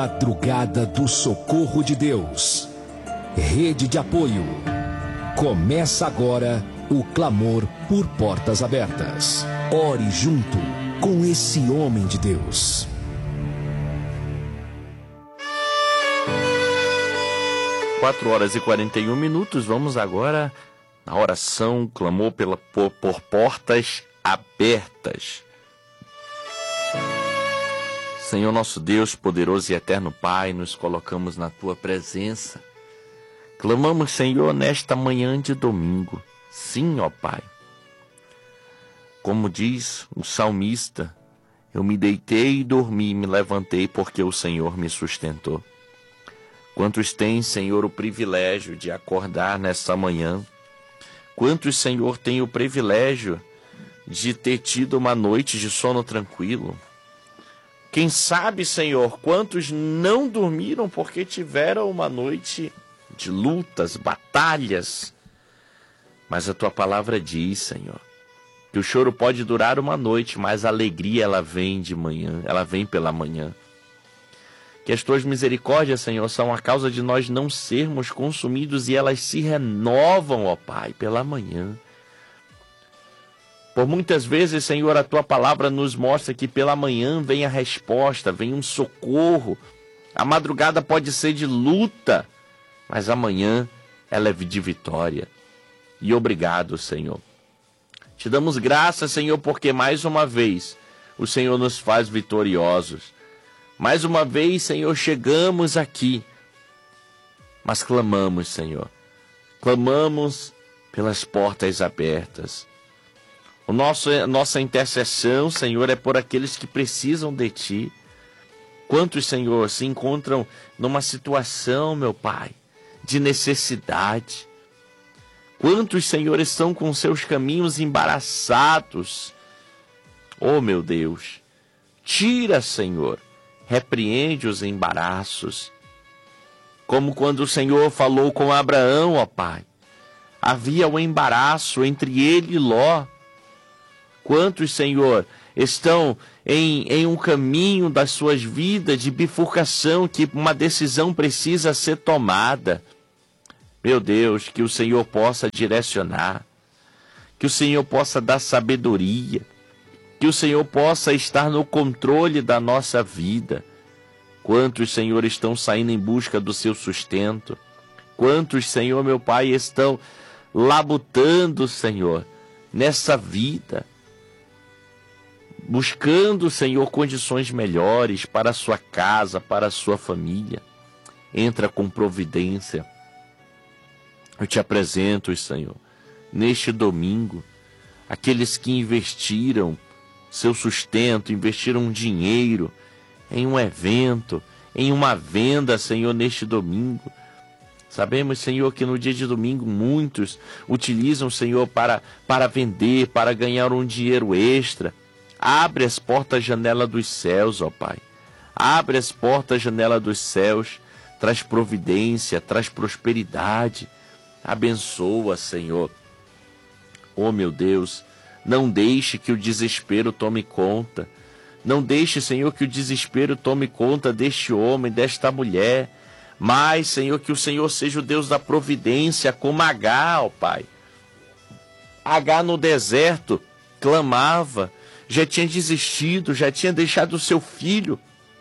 Madrugada do Socorro de Deus. Rede de apoio. Começa agora o clamor por portas abertas. Ore junto com esse homem de Deus. Quatro horas e 41 minutos. Vamos agora na oração, clamor por portas abertas. Senhor nosso Deus, poderoso e eterno Pai, nos colocamos na Tua presença. Clamamos, Senhor, nesta manhã de domingo. Sim, ó Pai. Como diz o salmista, eu me deitei e dormi e me levantei porque o Senhor me sustentou. Quantos têm, Senhor, o privilégio de acordar nesta manhã? Quantos, Senhor, têm o privilégio de ter tido uma noite de sono tranquilo? Quem sabe, Senhor, quantos não dormiram porque tiveram uma noite de lutas, batalhas. Mas a Tua palavra diz, Senhor, que o choro pode durar uma noite, mas a alegria ela vem de manhã, ela vem pela manhã. Que as Tuas misericórdias, Senhor, são a causa de nós não sermos consumidos e elas se renovam, ó Pai, pela manhã. Por muitas vezes, Senhor, a Tua palavra nos mostra que pela manhã vem a resposta, vem um socorro. A madrugada pode ser de luta, mas amanhã ela é de vitória. E obrigado, Senhor. Te damos graças, Senhor, porque mais uma vez o Senhor nos faz vitoriosos. Mais uma vez, Senhor, chegamos aqui, mas clamamos, Senhor. Clamamos pelas portas abertas. Nossa intercessão, Senhor, é por aqueles que precisam de Ti. Quantos, Senhor, se encontram numa situação, meu Pai, de necessidade? Quantos, Senhor, estão com seus caminhos embaraçados? Oh, meu Deus, tira, Senhor, repreende os embaraços. Como quando o Senhor falou com Abraão, ó Pai, havia um embaraço entre ele e Ló. Quantos, Senhor, estão em um caminho das suas vidas de bifurcação, que uma decisão precisa ser tomada. Meu Deus, que o Senhor possa direcionar, que o Senhor possa dar sabedoria, que o Senhor possa estar no controle da nossa vida. Quantos, Senhor, estão saindo em busca do seu sustento? Quantos, Senhor, meu Pai, estão labutando, Senhor, nessa vida, buscando, Senhor, condições melhores para a sua casa, para a sua família. Entra com providência. Eu te apresento, Senhor, neste domingo, aqueles que investiram seu sustento, investiram dinheiro em um evento, em uma venda, Senhor, neste domingo. Sabemos, Senhor, que no dia de domingo muitos utilizam, Senhor, para vender, para ganhar um dinheiro extra. Abre as portas, janela dos céus, ó Pai. Abre as portas, janela dos céus. Traz providência, traz prosperidade. Abençoa, Senhor. Oh, meu Deus, não deixe que o desespero tome conta. Não deixe, Senhor, que o desespero tome conta deste homem, desta mulher. Mas, Senhor, que o Senhor seja o Deus da providência, como Agar, ó Pai. Agar no deserto clamava, já tinha desistido, já tinha deixado o seu filho.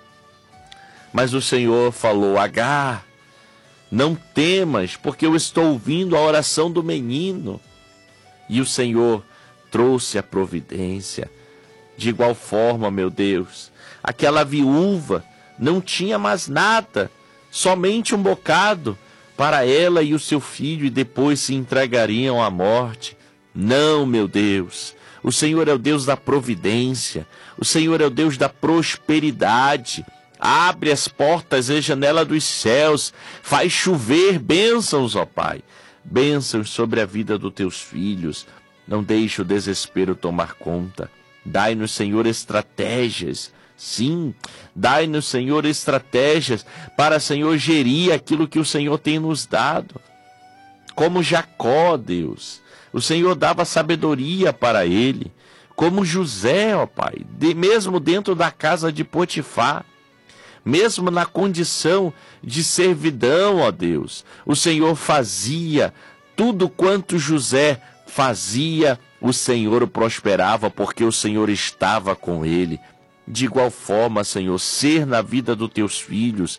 Mas o Senhor falou: Agar, não temas, porque eu estou ouvindo a oração do menino. E o Senhor trouxe a providência. De igual forma, meu Deus, aquela viúva não tinha mais nada, somente um bocado para ela e o seu filho, e depois se entregariam à morte. Não, meu Deus, o Senhor é o Deus da providência, o Senhor é o Deus da prosperidade. Abre as portas e janela dos céus, faz chover bênçãos, ó Pai, bênçãos sobre a vida dos teus filhos. Não deixe o desespero tomar conta. Dai-nos, Senhor, estratégias. Sim, dai-nos, Senhor, estratégias para, Senhor, gerir aquilo que o Senhor tem nos dado. Como Jacó, Deus, o Senhor dava sabedoria para ele. Como José, ó Pai, mesmo dentro da casa de Potifar. mesmo na condição de servidão, ó Deus. O Senhor fazia tudo quanto José fazia, o Senhor o prosperava, porque o Senhor estava com ele. De igual forma, Senhor, ser na vida dos teus filhos,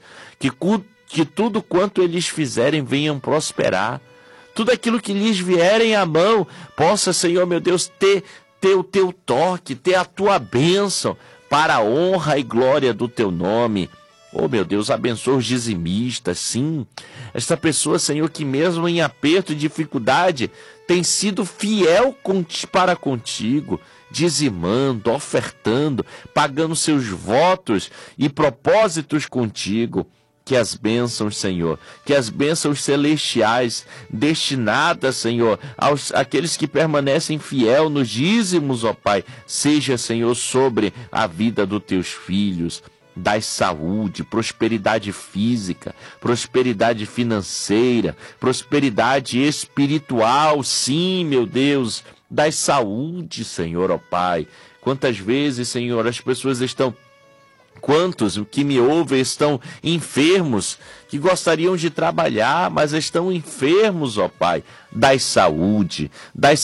que tudo quanto eles fizerem venham prosperar. Tudo aquilo que lhes vierem à mão, possa, Senhor, meu Deus, ter o teu toque, ter a tua bênção, para a honra e glória do teu nome. Oh, meu Deus, abençoa os dizimistas, sim. Esta pessoa, Senhor, que mesmo em aperto e dificuldade, tem sido fiel para contigo, dizimando, ofertando, pagando seus votos e propósitos contigo. Que as bênçãos, Senhor, que as bênçãos celestiais destinadas, Senhor, àqueles que permanecem fiel nos dízimos, ó Pai, seja, Senhor, sobre a vida dos teus filhos. Dai saúde, prosperidade física, prosperidade financeira, prosperidade espiritual, sim, meu Deus. Dai saúde, Senhor, ó Pai. Quantas vezes, Senhor, as pessoas estão... Quantos que me ouvem estão enfermos, que gostariam de trabalhar, mas estão enfermos, ó Pai. Dai saúde,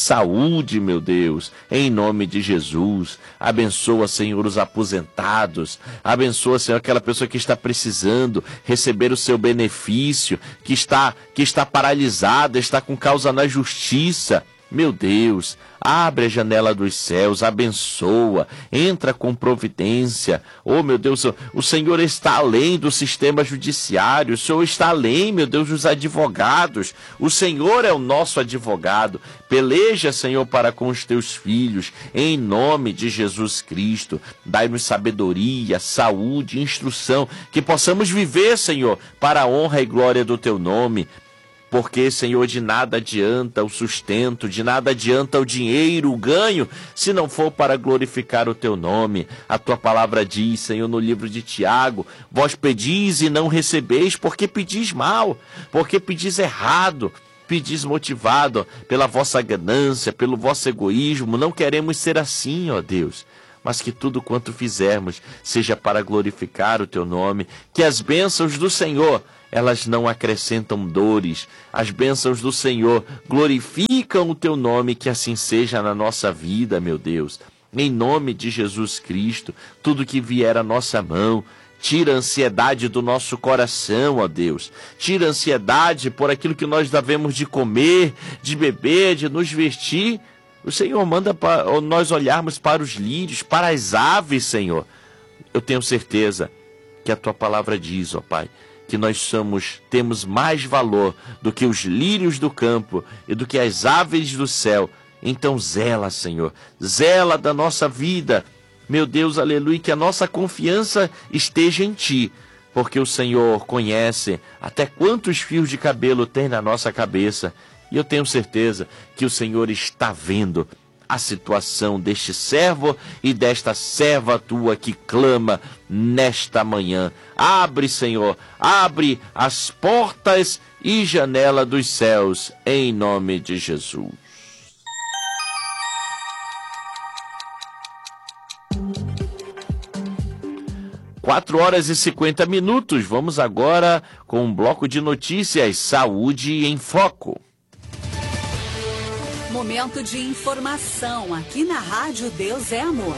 meu Deus, em nome de Jesus. Abençoa, Senhor, os aposentados. Abençoa, Senhor, aquela pessoa que está precisando receber o seu benefício, que está paralisada, está com causa na justiça. Meu Deus, abre a janela dos céus, abençoa, entra com providência. Oh, meu Deus, o Senhor está além do sistema judiciário, o Senhor está além, meu Deus, dos advogados. O Senhor é o nosso advogado. Peleja, Senhor, para com os teus filhos, em nome de Jesus Cristo. Dai-nos sabedoria, saúde, instrução, que possamos viver, Senhor, para a honra e glória do teu nome. Porque, Senhor, de nada adianta o sustento, de nada adianta o dinheiro, o ganho, se não for para glorificar o teu nome. A tua palavra diz, Senhor, no livro de Tiago, vós pedis e não recebeis, porque pedis mal, porque pedis errado, pedis motivado pela vossa ganância, pelo vosso egoísmo. Não queremos ser assim, ó Deus, mas que tudo quanto fizermos seja para glorificar o teu nome, que as bênçãos do Senhor, elas não acrescentam dores. As bênçãos do Senhor glorificam o teu nome, que assim seja na nossa vida, meu Deus. Em nome de Jesus Cristo, tudo que vier à nossa mão, tira a ansiedade do nosso coração, ó Deus. Tira a ansiedade por aquilo que nós devemos de comer, de beber, de nos vestir. O Senhor manda para nós olharmos para os lírios, para as aves, Senhor. Eu tenho certeza que a tua palavra diz, ó Pai, que nós temos mais valor do que os lírios do campo e do que as aves do céu. Então zela, Senhor, zela da nossa vida. Meu Deus, aleluia, que a nossa confiança esteja em Ti, porque o Senhor conhece até quantos fios de cabelo tem na nossa cabeça. E eu tenho certeza que o Senhor está vendo a situação deste servo e desta serva tua que clama nesta manhã. Abre, Senhor, abre as portas e janela dos céus, em nome de Jesus. Quatro horas e 50 minutos. Vamos agora com um bloco de notícias. Saúde em Foco. Momento de informação aqui na Rádio Deus é Amor.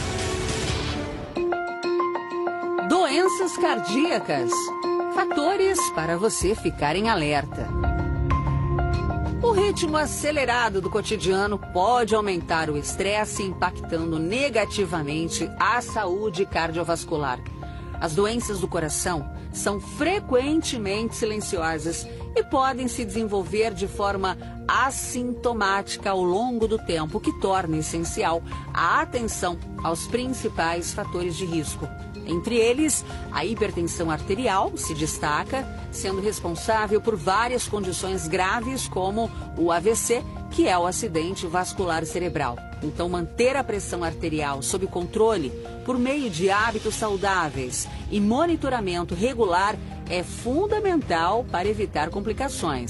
Doenças cardíacas. Fatores para você ficar em alerta. O ritmo acelerado do cotidiano pode aumentar o estresse, impactando negativamente a saúde cardiovascular. As doenças do coração são frequentemente silenciosas e podem se desenvolver de forma assintomática ao longo do tempo, o que torna essencial a atenção aos principais fatores de risco. Entre eles, a hipertensão arterial se destaca, sendo responsável por várias condições graves, como o AVC, que é o acidente vascular cerebral. Então, manter a pressão arterial sob controle por meio de hábitos saudáveis e monitoramento regular é fundamental para evitar complicações.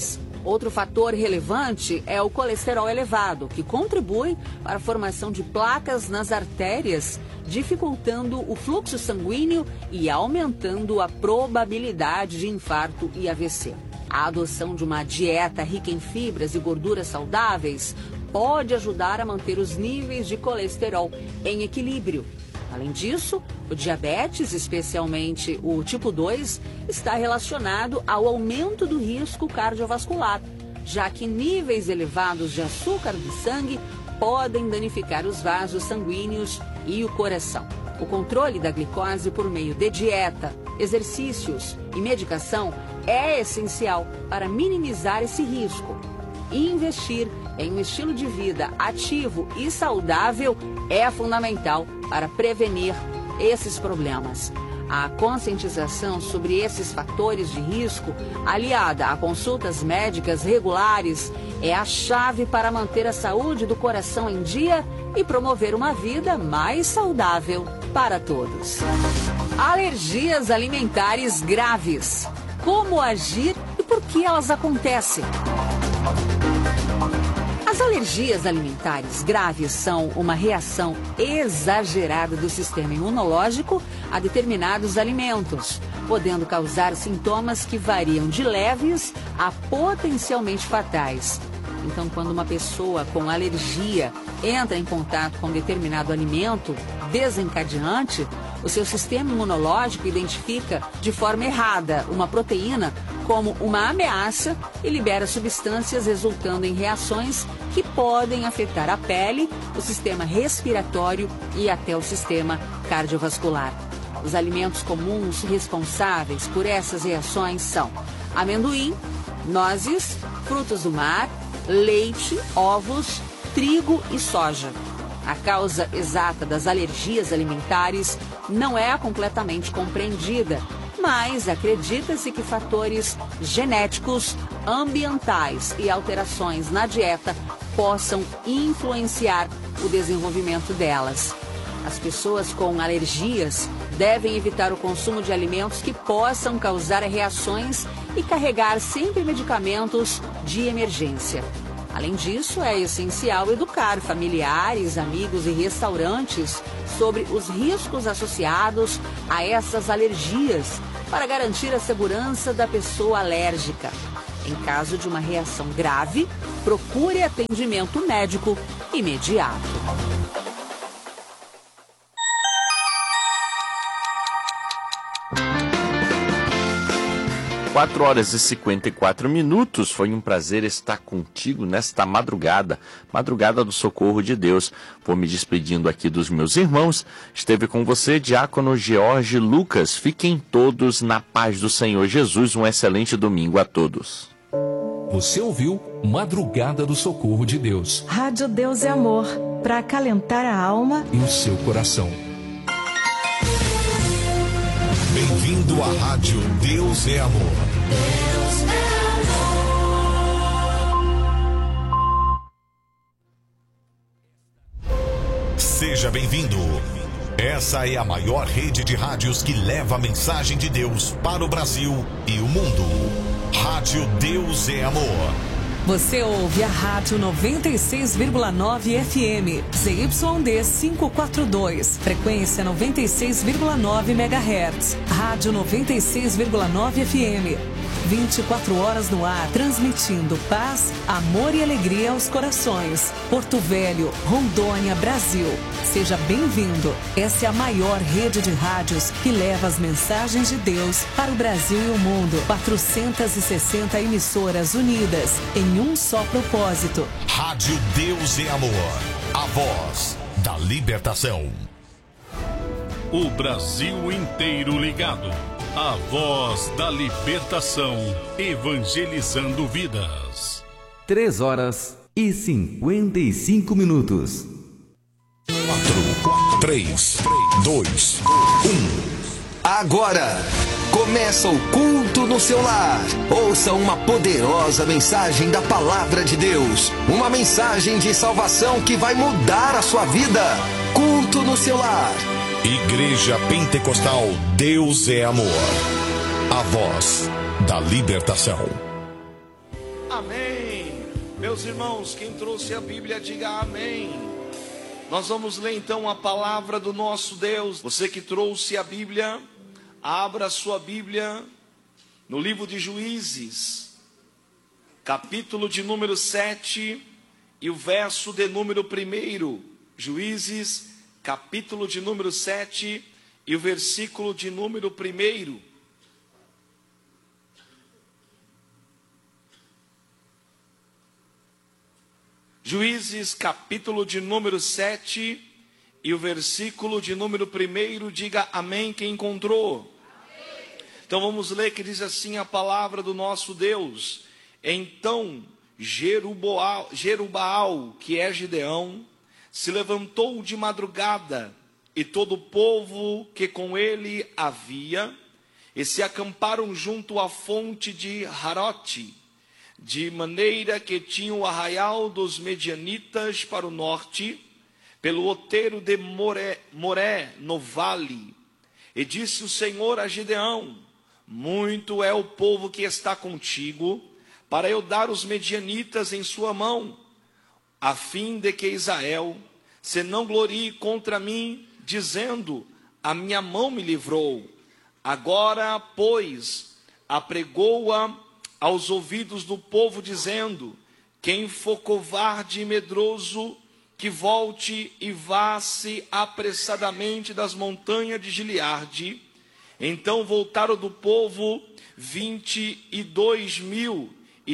Outro fator relevante é o colesterol elevado, que contribui para a formação de placas nas artérias, dificultando o fluxo sanguíneo e aumentando a probabilidade de infarto e AVC. A adoção de uma dieta rica em fibras e gorduras saudáveis pode ajudar a manter os níveis de colesterol em equilíbrio. Além disso, o diabetes, especialmente o tipo 2, está relacionado ao aumento do risco cardiovascular, já que níveis elevados de açúcar do sangue podem danificar os vasos sanguíneos e o coração. O controle da glicose por meio de dieta, exercícios e medicação é essencial para minimizar esse risco. E investir em um estilo de vida ativo e saudável é fundamental para prevenir esses problemas. A conscientização sobre esses fatores de risco, aliada a consultas médicas regulares, é a chave para manter a saúde do coração em dia e promover uma vida mais saudável para todos. Alergias alimentares graves. Como agir e por que elas acontecem? As alergias alimentares graves são uma reação exagerada do sistema imunológico a determinados alimentos, podendo causar sintomas que variam de leves a potencialmente fatais. Então, quando uma pessoa com alergia entra em contato com determinado alimento desencadeante, o seu sistema imunológico identifica de forma errada uma proteína como uma ameaça e libera substâncias resultando em reações que podem afetar a pele, o sistema respiratório e até o sistema cardiovascular. Os alimentos comuns responsáveis por essas reações são amendoim, nozes, frutos do mar, leite, ovos, trigo e soja. A causa exata das alergias alimentares não é completamente compreendida, mas acredita-se que fatores genéticos, ambientais e alterações na dieta possam influenciar o desenvolvimento delas. As pessoas com alergias devem evitar o consumo de alimentos que possam causar reações e carregar sempre medicamentos de emergência. Além disso, é essencial educar familiares, amigos e restaurantes sobre os riscos associados a essas alergias para garantir a segurança da pessoa alérgica. Em caso de uma reação grave, procure atendimento médico imediato. 4h54. Foi um prazer estar contigo nesta madrugada do Socorro de Deus. Vou me despedindo aqui dos meus irmãos. Esteve com você, diácono George Lucas. Fiquem todos na paz do Senhor Jesus. Um excelente domingo a todos. Você ouviu Madrugada do Socorro de Deus. Rádio Deus é Amor, para acalentar a alma e o seu coração. Bem-vindo à Rádio Deus é Amor. Deus é amor. Seja bem-vindo. Essa é a maior rede de rádios que leva a mensagem de Deus para o Brasil e o mundo. Rádio Deus é Amor. Você ouve a Rádio 96,9 FM, ZYD 542, frequência 96,9 MHz, Rádio 96,9 FM, 24 horas no ar, transmitindo paz, amor e alegria aos corações. Porto Velho, Rondônia, Brasil. Seja bem-vindo. Essa é a maior rede de rádios que leva as mensagens de Deus para o Brasil e o mundo. 460 emissoras unidas em um só propósito. Rádio Deus é Amor, a voz da libertação. O Brasil inteiro ligado. A voz da libertação, evangelizando vidas. 3h55. 4, 3, 2, 1. Agora começa o culto no seu lar. Ouça uma poderosa mensagem da palavra de Deus. Uma mensagem de salvação que vai mudar a sua vida. Culto no seu lar. Igreja Pentecostal Deus é Amor, a voz da libertação. Amém. Meus irmãos, quem trouxe a Bíblia, diga amém. Nós vamos ler então a palavra do nosso Deus. Você que trouxe a Bíblia, abra a sua Bíblia no livro de Juízes, capítulo de número 7 e o verso de número 1. Juízes, capítulo de número 7 e o versículo de número 1. Juízes, capítulo de número 7 e o versículo de número 1, diga amém quem encontrou. Amém. Então vamos ler que diz assim a palavra do nosso Deus. Então Jerubaal, que é Gideão, se levantou de madrugada, e todo o povo que com ele havia, e se acamparam junto à fonte de Harote, de maneira que tinha o arraial dos Medianitas para o norte, pelo outeiro de Moré, no vale. E disse o Senhor a Gideão: muito é o povo que está contigo, para eu dar os Medianitas em sua mão, a fim de que Israel se não glorie contra mim, dizendo: a minha mão me livrou. Agora, pois, apregou-a aos ouvidos do povo, dizendo: quem for covarde e medroso, que volte e vá-se apressadamente das montanhas de Gileade. Então voltaram do povo 22.000, e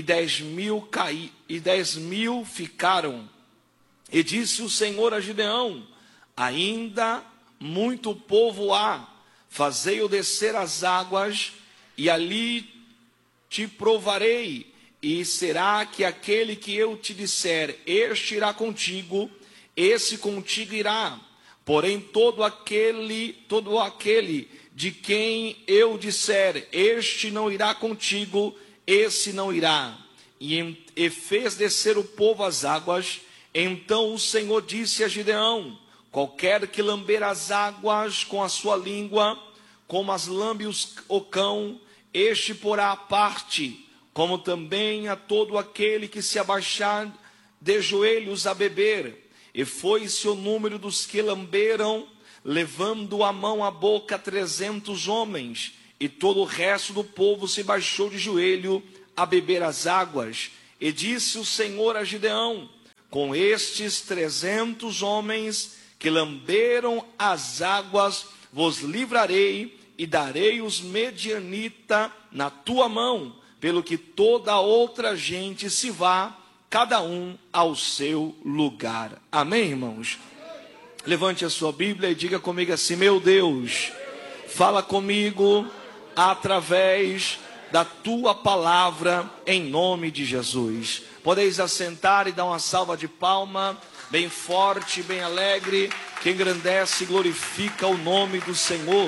10.000 ficaram. E disse o Senhor a Gideão: ainda muito povo há, fazei-o descer as águas, e ali te provarei, e será que aquele que eu te disser, este irá contigo, esse contigo irá. Porém todo aquele de quem eu disser, este não irá contigo, esse não irá. E fez descer o povo as águas. Então o Senhor disse a Gideão: qualquer que lamber as águas com a sua língua, como as lambe o cão, este porá à parte, como também a todo aquele que se abaixar de joelhos a beber. E foi-se o número dos que lamberam, levando a mão à boca 300 homens, e todo o resto do povo se baixou de joelho a beber as águas. E disse o Senhor a Gideão: com estes 300 homens que lamberam as águas, vos livrarei, e darei os Medianita na tua mão, pelo que toda outra gente se vá, cada um ao seu lugar. Amém, irmãos? Levante a sua Bíblia e diga comigo assim: meu Deus, fala comigo através da tua palavra, em nome de Jesus. Podeis assentar e dar uma salva de palma, bem forte, bem alegre, que engrandece e glorifica o nome do Senhor.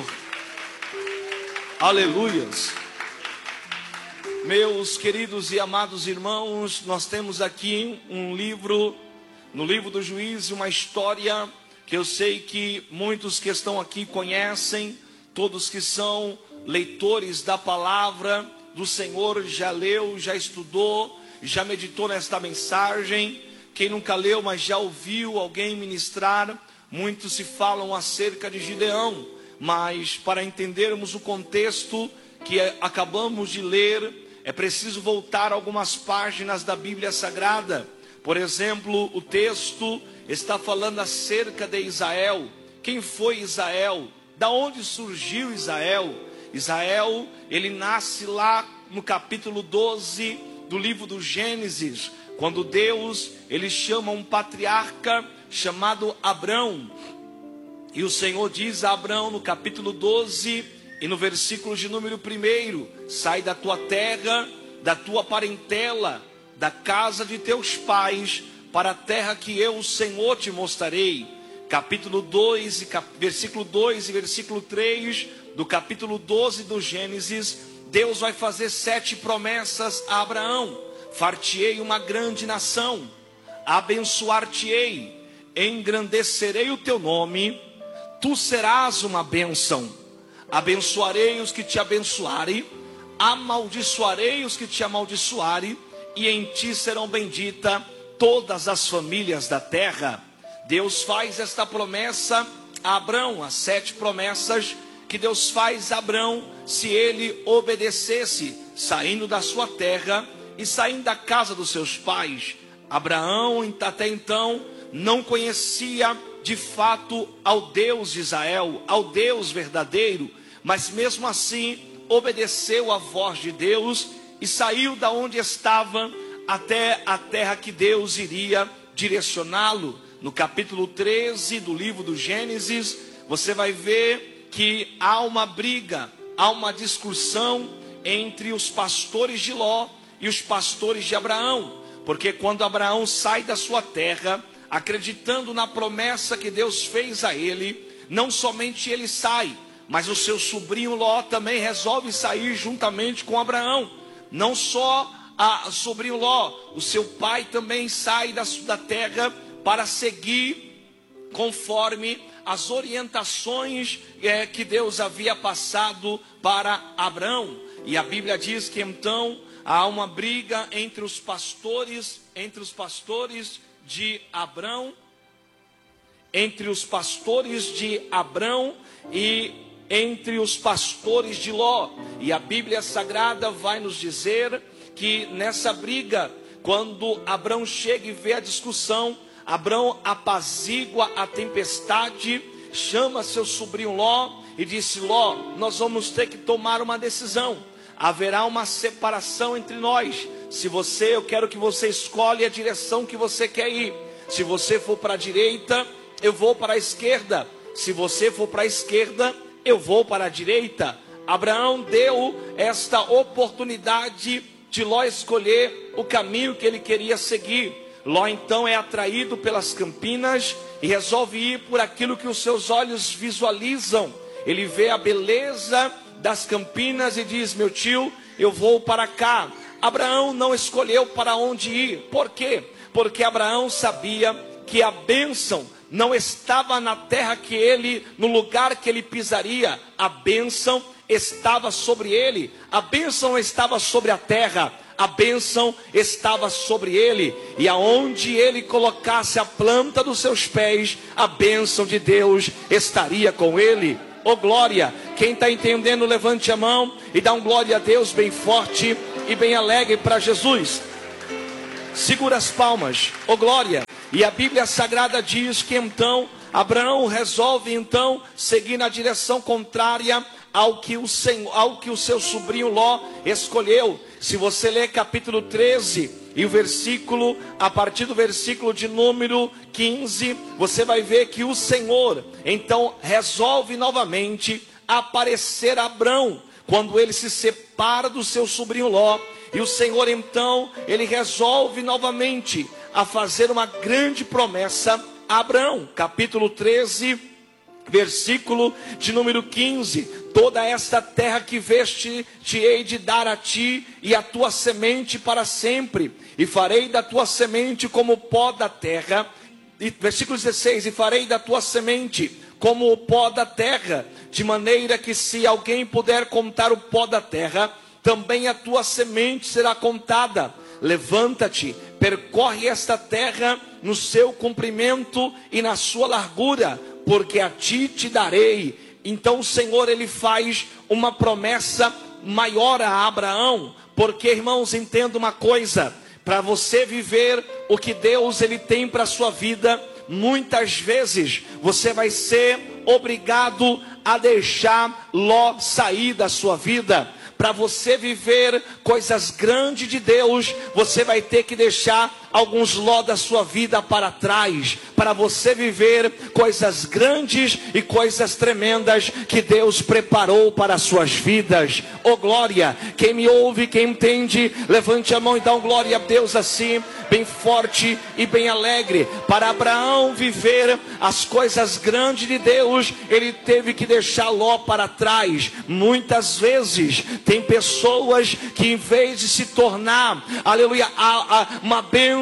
Aleluias. Meus queridos e amados irmãos, nós temos aqui no livro do Juízes, uma história que eu sei que muitos que estão aqui conhecem, todos que são leitores da palavra do Senhor, já leu, já estudou, já meditou nesta mensagem. Quem nunca leu, mas já ouviu alguém ministrar, muitos se falam acerca de Gideão, mas para entendermos o contexto que acabamos de ler, é preciso voltar algumas páginas da Bíblia Sagrada. Por exemplo, o texto está falando acerca de Israel. Quem foi Israel? Da onde surgiu Israel? Israel, ele nasce lá no capítulo 12 do livro do Gênesis, quando Deus, ele chama um patriarca chamado Abrão. E o Senhor diz a Abrão no capítulo 12 e no versículo de número 1: sai da tua terra, da tua parentela, da casa de teus pais, para a terra que eu, o Senhor, te mostrarei. Capítulo 2, versículo 2 e versículo 3 do capítulo 12 do Gênesis, Deus vai fazer 7 promessas a Abraão. Far-te-ei uma grande nação, abençoar-te-ei, engrandecerei o teu nome, tu serás uma bênção. Abençoarei os que te abençoarem, amaldiçoarei os que te amaldiçoarem, e em ti serão benditas todas as famílias da terra. Deus faz esta promessa a Abrão, as 7 promessas que Deus faz a Abrão se ele obedecesse, saindo da sua terra e saindo da casa dos seus pais. Abraão até então não conhecia de fato ao Deus de Israel, ao Deus verdadeiro, mas mesmo assim obedeceu à voz de Deus e saiu da onde estava até a terra que Deus iria direcioná-lo. No capítulo 13 do livro do Gênesis, você vai ver que há uma briga, há uma discussão entre os pastores de Ló e os pastores de Abraão, porque quando Abraão sai da sua terra, acreditando na promessa que Deus fez a ele, não somente ele sai, mas o seu sobrinho Ló também resolve sair juntamente com Abraão. Não só o sobrinho Ló, o seu pai também sai da terra para seguir conforme as orientações que Deus havia passado para Abraão. E a Bíblia diz que então há uma briga entre os pastores de Abrão, entre os pastores de Abrão e entre os pastores de Ló. E a Bíblia Sagrada vai nos dizer que nessa briga, quando Abrão chega e vê a discussão, Abrão apazigua a tempestade, chama seu sobrinho Ló e disse: Ló, nós vamos ter que tomar uma decisão. Haverá uma separação entre nós. Eu quero que você escolha a direção que você quer ir. Se você for para a direita, eu vou para a esquerda. Se você for para a esquerda, eu vou para a direita. Abraão deu esta oportunidade de Ló escolher o caminho que ele queria seguir. Ló então é atraído pelas campinas e resolve ir por aquilo que os seus olhos visualizam. Ele vê a beleza das campinas e diz: meu tio, eu vou para cá. Abraão não escolheu para onde ir. Por quê? Porque Abraão sabia que a bênção não estava na terra no lugar que ele pisaria. A bênção estava sobre ele. A bênção não estava sobre a terra. A bênção estava sobre ele. E aonde ele colocasse a planta dos seus pés, a bênção de Deus estaria com ele. Oh glória! Quem está entendendo, levante a mão e dá um glória a Deus bem forte e bem alegre para Jesus. Segura as palmas. Oh glória! E a Bíblia Sagrada diz que então Abraão resolve então seguir na direção contrária ao que o seu sobrinho Ló escolheu. Se você ler capítulo 13 e a partir do versículo de número 15, você vai ver que o Senhor então resolve novamente aparecer a Abrão, quando ele se separa do seu sobrinho Ló. E o Senhor então, ele resolve novamente a fazer uma grande promessa a Abrão. Capítulo 13, versículo de número 15. Toda esta terra que veste te hei de dar a ti e a tua semente para sempre, e farei da tua semente como o pó da terra. E versículo 16, e farei da tua semente como o pó da terra, de maneira que se alguém puder contar o pó da terra, também a tua semente será contada. Levanta-te, percorre esta terra no seu comprimento e na sua largura, porque a ti te darei. Então o Senhor, ele faz uma promessa maior a Abraão, porque, irmãos, entenda uma coisa: para você viver o que Deus ele tem para a sua vida, muitas vezes você vai ser obrigado a deixar Ló sair da sua vida. Para você viver coisas grandes de Deus, você vai ter que deixar alguns Ló da sua vida para trás, para você viver coisas grandes e coisas tremendas que Deus preparou para as suas vidas. Oh glória! Quem me ouve, quem entende, levante a mão e dá um glória a Deus assim, bem forte e bem alegre. Para Abraão viver as coisas grandes de Deus, ele teve que deixar Ló para trás. Muitas vezes tem pessoas que, em vez de se tornar, aleluia, uma bênção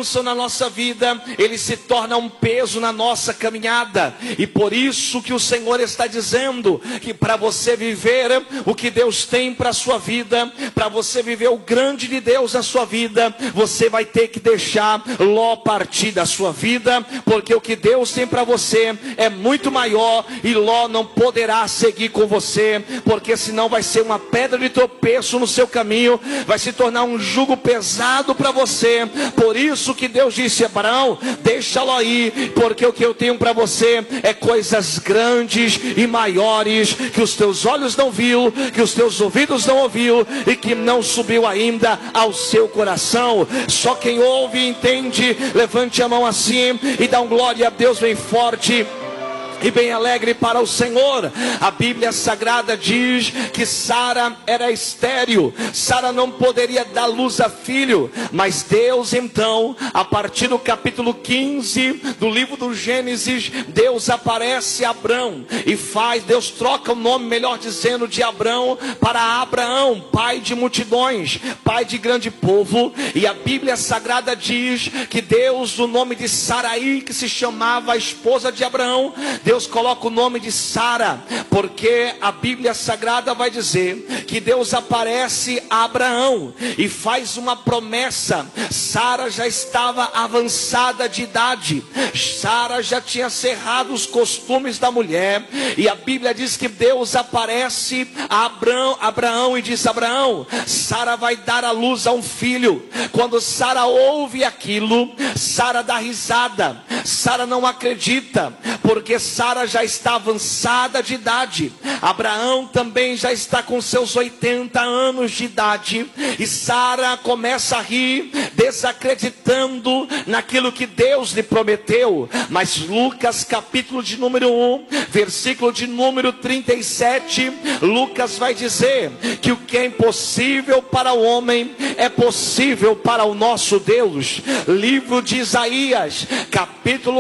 bênção na nossa vida, ele se torna um peso na nossa caminhada. E por isso que o Senhor está dizendo que para você viver o que Deus tem para a sua vida, para você viver o grande de Deus na sua vida, você vai ter que deixar Ló partir da sua vida, porque o que Deus tem para você é muito maior, e Ló não poderá seguir com você, porque senão vai ser uma pedra de tropeço no seu caminho, vai se tornar um jugo pesado para você. Por isso que Deus disse: Abraão, deixa Ló ir, porque o que eu tenho para você é coisas grandes e maiores, que os teus olhos não viu, que os teus ouvidos não ouviu, e que não subiu ainda ao seu coração. Só quem ouve e entende, levante a mão assim e dá um glória a Deus bem forte e bem alegre para o Senhor. A Bíblia Sagrada diz que Sara era estéril, Sara não poderia dar luz a filho, mas Deus então, a partir do capítulo 15 do livro do Gênesis, Deus aparece a Abrão e Deus troca o nome, melhor dizendo, de Abrão para Abraão, pai de multidões, pai de grande povo. E a Bíblia Sagrada diz que Deus, o nome de Saraí, que se chamava a esposa de Abraão, Deus coloca o nome de Sara, porque a Bíblia Sagrada vai dizer que Deus aparece a Abraão e faz uma promessa. Sara já estava avançada de idade, Sara já tinha cerrado os costumes da mulher, e a Bíblia diz que Deus aparece a Abraão e diz: Abraão, Sara vai dar à luz a um filho. Quando Sara ouve aquilo, Sara dá risada, Sara não acredita, porque Sara já está avançada de idade, Abraão também já está com seus 80 anos de idade, e Sara começa a rir, desacreditando naquilo que Deus lhe prometeu. Mas Lucas capítulo de número 1, versículo de número 37, Lucas vai dizer que o que é impossível para o homem é possível para o nosso Deus. Livro de Isaías capítulo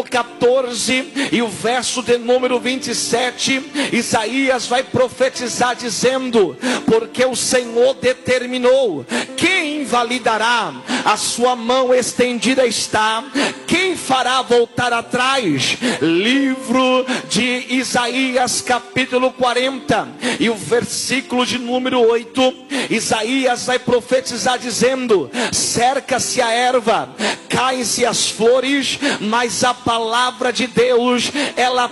14 e o verso de número 27, Isaías vai profetizar dizendo: porque o Senhor determinou, quem invalidará? A sua mão estendida está, quem fará voltar atrás? Livro de Isaías capítulo 40 e o versículo de número 8, Isaías vai profetizar dizendo: cerca-se a erva, caem-se as flores, mas a palavra de Deus, ela